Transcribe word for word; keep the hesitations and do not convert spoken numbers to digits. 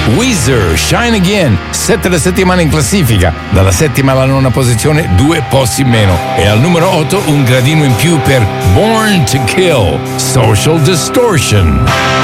Weezer, Shine Again, sette la settimana in classifica, dalla settima alla nona posizione due posti in meno, e al numero otto un gradino in più per Born to Kill, Social Distortion.